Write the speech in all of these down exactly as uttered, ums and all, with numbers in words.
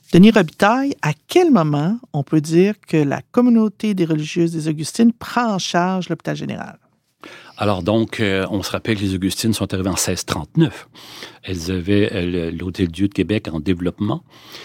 Denis Robitaille, à quel moment on peut dire que la communauté des religieuses des Augustines prend en charge l'hôpital général? Alors donc, euh, on se rappelle que les Augustines sont arrivées en seize trente-neuf. Elles avaient euh, l'Hôtel-Dieu de Québec en développement.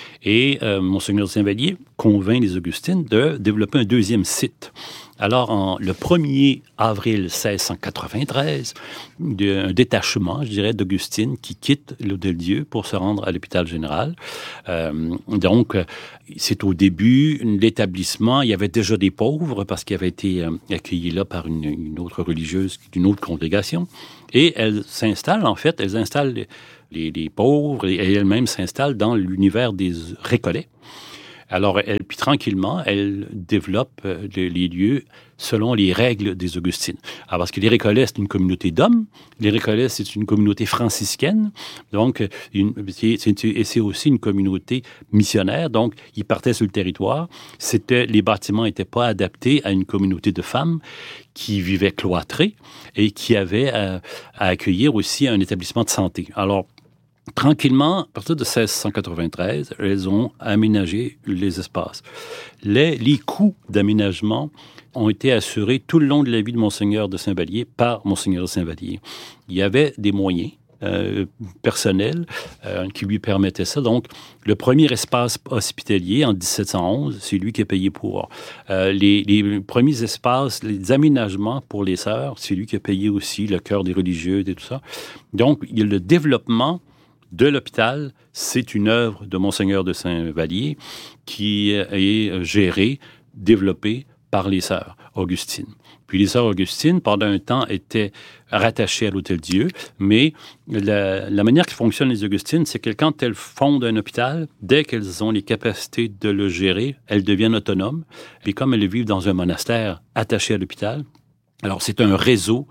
Et euh, Monseigneur de Saint-Vallier convainc les Augustines de développer un deuxième site. Alors, en, le premier avril seize cent quatre-vingt-treize, un détachement, je dirais, d'Augustines qui quitte l'Hôtel-Dieu pour se rendre à l'hôpital général. Euh, donc, c'est au début de l'établissement. Il y avait déjà des pauvres parce qu'ils avaient été euh, accueillis là par une, une autre religieuse d'une autre congrégation. Et elles s'installent, en fait, elles installent les, les, les pauvres et elles-mêmes s'installent dans l'univers des Récollets. Alors, elle, puis tranquillement, elle développe euh, les, les lieux selon les règles des Augustines. Alors, parce que les Récollets, c'est une communauté d'hommes. Les Récollets, c'est une communauté franciscaine. Donc, une, c'est, c'est, et c'est aussi une communauté missionnaire. Donc, ils partaient sur le territoire. C'était, les bâtiments n'étaient pas adaptés à une communauté de femmes qui vivaient cloîtrées et qui avaient à, à accueillir aussi un établissement de santé. Alors, tranquillement, à partir de seize cent quatre-vingt-treize, elles ont aménagé les espaces. Les, les coûts d'aménagement ont été assurés tout le long de la vie de Monseigneur de Saint-Vallier par Monseigneur de Saint-Vallier. Il y avait des moyens euh, personnels euh, qui lui permettaient ça. Donc, le premier espace hospitalier en dix-sept cent onze, c'est lui qui a payé pour. Euh, les, les premiers espaces, les aménagements pour les sœurs, c'est lui qui a payé aussi le cœur des religieuses et tout ça. Donc, il y a le développement de l'hôpital, c'est une œuvre de Monseigneur de Saint-Vallier qui est gérée, développée par les sœurs Augustines. Puis les sœurs Augustines, pendant un temps, étaient rattachées à l'Hôtel-Dieu, mais la, la manière qui fonctionnent les Augustines, c'est que quand elles fondent un hôpital, dès qu'elles ont les capacités de le gérer, elles deviennent autonomes. Et comme elles vivent dans un monastère attaché à l'hôpital, alors, c'est un réseau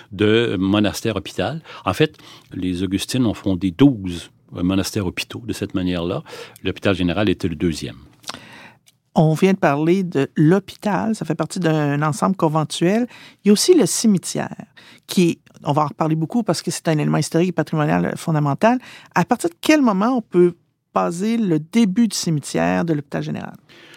de monastères-hôpitaux. En fait, les Augustines ont fondé douze monastères-hôpitaux de cette manière-là. L'hôpital général était le deuxième. On vient de parler de l'hôpital, ça fait partie d'un ensemble conventuel. Il y a aussi le cimetière, qui, on va en reparler beaucoup parce que c'est un élément historique et patrimonial fondamental. À partir de quel moment on peut baser le début du cimetière de l'hôpital général?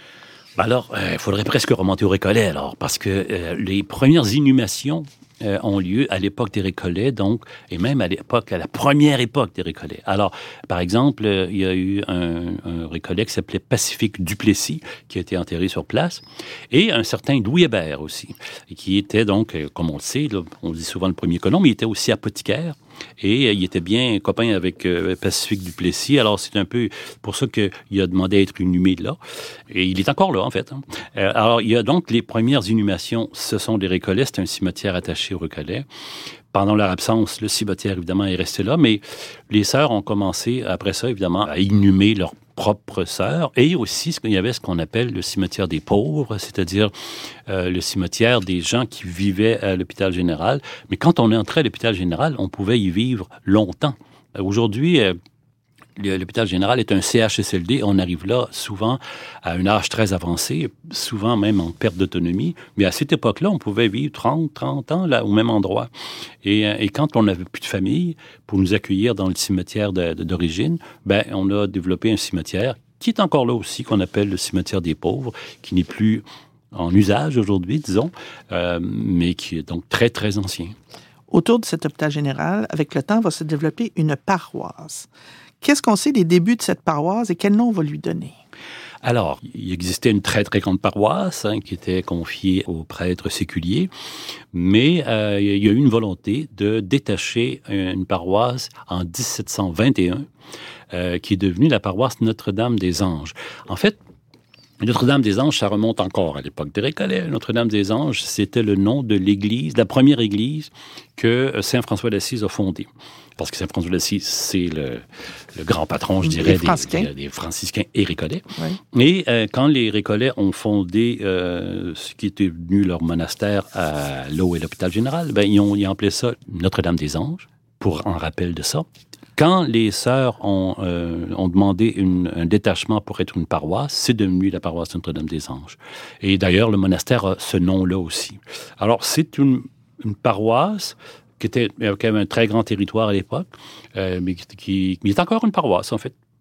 Alors, il euh, faudrait presque remonter aux Récollets, alors, parce que euh, les premières inhumations euh, ont lieu à l'époque des Récollets, donc, et même à l'époque, à la première époque des Récollets. Alors, par exemple, euh, il y a eu un, un Récollet qui s'appelait Pacifique Duplessis, qui a été enterré sur place, et un certain Louis Hébert aussi, qui était donc, euh, comme on le sait, là, on dit souvent le premier colon, mais il était aussi apothicaire. Et euh, il était bien copain avec euh, Pacifique Duplessis. Alors, c'est un peu pour ça qu'il a demandé à être inhumé là. Et il est encore là, en fait. Hein. Euh, alors, il y a donc les premières inhumations, ce sont des Récollets. C'est un cimetière attaché aux Récollets. Pendant leur absence, le cimetière, évidemment, est resté là. Mais les sœurs ont commencé, après ça, évidemment, à inhumer leurs propres sœurs. Et aussi, il y avait ce qu'on appelle le cimetière des pauvres, c'est-à-dire euh, le cimetière des gens qui vivaient à l'hôpital général. Mais quand on est entré à l'hôpital général, on pouvait y vivre longtemps. Aujourd'hui, euh, l'hôpital général est un C H S L D. On arrive là souvent à un âge très avancé, souvent même en perte d'autonomie. Mais à cette époque-là, on pouvait vivre trente, trente ans là, au même endroit. Et, et quand on n'avait plus de famille pour nous accueillir dans le cimetière de, de, d'origine, ben, on a développé un cimetière qui est encore là aussi, qu'on appelle le cimetière des pauvres, qui n'est plus en usage aujourd'hui, disons, euh, mais qui est donc très, très ancien. Autour de cet hôpital général, avec le temps, va se développer une paroisse. Qu'est-ce qu'on sait des débuts de cette paroisse et quel nom on va lui donner? Alors, il existait une très, très grande paroisse hein, qui était confiée aux prêtres séculiers, mais euh, il y a eu une volonté de détacher une paroisse en dix-sept cent vingt et un, euh, qui est devenue la paroisse Notre-Dame-des-Anges. En fait, Notre-Dame-des-Anges, ça remonte encore à l'époque des Récollets. Notre-Dame-des-Anges, c'était le nom de l'église, la première église que saint François d'Assise a fondée. Parce que saint François d'Assise, c'est le, le grand patron, je dirais, des, des, des franciscains et Récollets. Oui. Et euh, quand les Récollets ont fondé euh, ce qui était devenu leur monastère à l'eau et l'hôpital général, ben, ils ont, ils ont appelé ça Notre-Dame-des-Anges, pour en rappel de ça. Quand les sœurs ont, euh, ont demandé une, un détachement pour être une paroisse, c'est devenu la paroisse Notre-Dame-des-Anges. Et d'ailleurs, le monastère a ce nom-là aussi. Alors, c'est une, une paroisse qui était qui avait un très grand territoire à l'époque, euh, mais qui, qui, qui est encore une paroisse, en fait.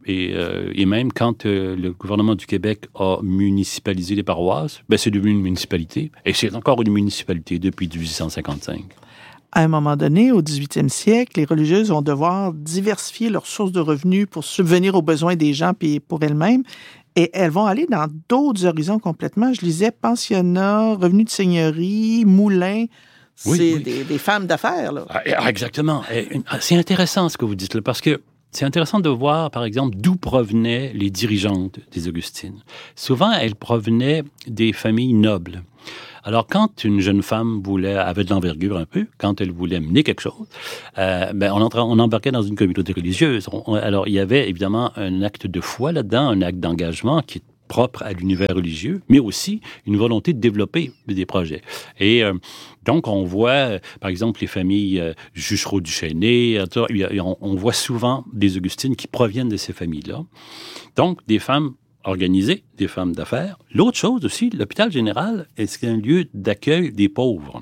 Et, euh, et même quand euh, le gouvernement du Québec a municipalisé les paroisses, ben, c'est devenu une municipalité. Et c'est encore une municipalité depuis dix-huit cent cinquante-cinq. À un moment donné, au dix-huitième siècle, les religieuses vont devoir diversifier leurs sources de revenus pour subvenir aux besoins des gens puis pour elles-mêmes. Et elles vont aller dans d'autres horizons complètement. Je lisais pensionnat, revenus de seigneurie, moulins. C'est oui, oui. Des, des femmes d'affaires, là. Ah, exactement. C'est intéressant ce que vous dites là, parce que c'est intéressant de voir, par exemple, d'où provenaient les dirigeantes des Augustines. Souvent, elles provenaient des familles nobles. Alors, quand une jeune femme voulait, avait de l'envergure un peu, quand elle voulait mener quelque chose, euh, ben, on, entra, on embarquait dans une communauté religieuse. On, alors, il y avait évidemment un acte de foi là-dedans, un acte d'engagement qui est propre à l'univers religieux, mais aussi une volonté de développer des projets. Et euh, donc, on voit, euh, par exemple, les familles euh, Juchereau-Duchesnay, on, on voit souvent des Augustines qui proviennent de ces familles-là. Donc, des femmes organisées, des femmes d'affaires. L'autre chose aussi, l'hôpital général, c'est un lieu d'accueil des pauvres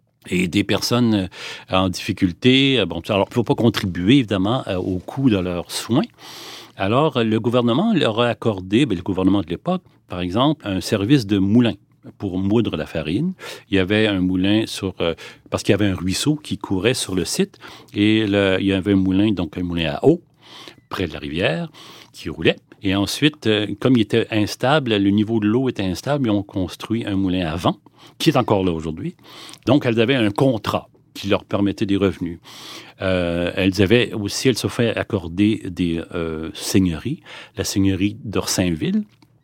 et des personnes en difficulté. Bon, alors, il ne faut pas contribuer, évidemment, au coût de leurs soins. Alors, le gouvernement leur a accordé, bien, le gouvernement de l'époque, par exemple, un service de moulin pour moudre la farine. Il y avait un moulin sur... Euh, parce qu'il y avait un ruisseau qui courait sur le site, et le, il y avait un moulin, donc un moulin à eau, près de la rivière, qui roulait. Et ensuite, euh, comme il était instable, le niveau de l'eau était instable, ils ont construit un moulin à vent, qui est encore là aujourd'hui. Donc, elles avaient un contrat qui leur permettait des revenus. Euh, elles avaient aussi, elles se fait accorder des euh, seigneuries, la seigneurie d'Orsainville,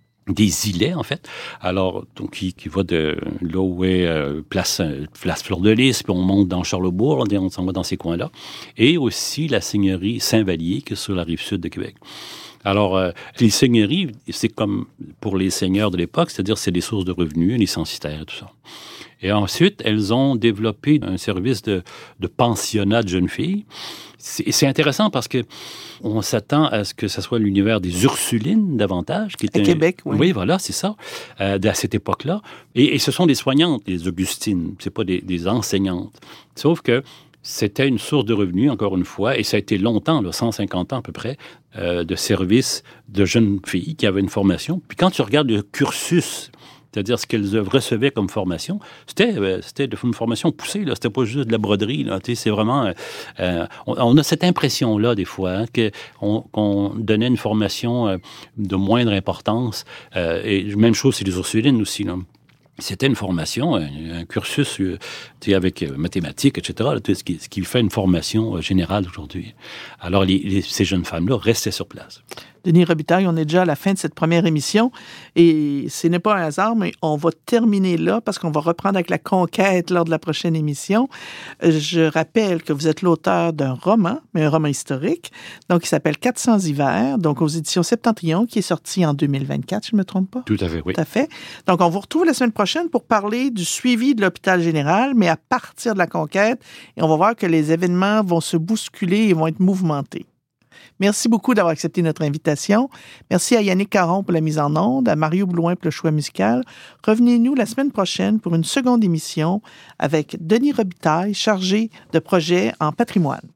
des îlets, en fait. Alors, donc, qui, qui va de là où est euh, place, place Fleur-de-Lys, puis on monte dans Charlesbourg, on, on s'en va dans ces coins-là. Et aussi la seigneurie Saint-Vallier, qui est sur la rive sud de Québec. Alors, euh, les seigneuries, c'est comme pour les seigneurs de l'époque, c'est-à-dire c'est des sources de revenus, les censitaires et tout ça. Et ensuite, elles ont développé un service de, de pensionnat de jeunes filles. C'est, c'est intéressant parce que on s'attend à ce que ce soit l'univers des Ursulines davantage. Qui est à un... Québec, oui. Oui, voilà, c'est ça, euh, à cette époque-là. Et, et ce sont des soignantes, les Augustines, c'est pas des, des enseignantes. Sauf que c'était une source de revenus, encore une fois, et ça a été longtemps, là, cent cinquante ans à peu près, euh, de service de jeunes filles qui avaient une formation. Puis quand tu regardes le cursus, c'est-à-dire ce qu'elles recevaient comme formation, c'était, euh, c'était une formation poussée, là. C'était pas juste de la broderie, là. C'est vraiment... Euh, on, on a cette impression-là, des fois, hein, qu'on, qu'on donnait une formation euh, de moindre importance. Euh, et même chose, c'est les Ursulines aussi, là. C'était une formation, un, un cursus euh, avec euh, mathématiques, et cetera, là, ce, qui, ce qui fait une formation euh, générale aujourd'hui. Alors, les, les, ces jeunes femmes-là restaient sur place. Denis Robitaille, on est déjà à la fin de cette première émission et ce n'est pas un hasard, mais on va terminer là parce qu'on va reprendre avec la conquête lors de la prochaine émission. Je rappelle que vous êtes l'auteur d'un roman, mais un roman historique, donc il s'appelle quatre cents hivers, donc aux éditions Septentrion, qui est sorti en deux mille vingt-quatre, je ne me trompe pas? Tout à fait, oui. Tout à fait. Donc, on vous retrouve la semaine prochaine pour parler du suivi de l'hôpital général, mais à partir de la conquête, et on va voir que les événements vont se bousculer et vont être mouvementés. Merci beaucoup d'avoir accepté notre invitation. Merci à Yannick Caron pour la mise en onde, à Mario Blouin pour le choix musical. Revenez-nous la semaine prochaine pour une seconde émission avec Denis Robitaille, chargé de projets en patrimoine.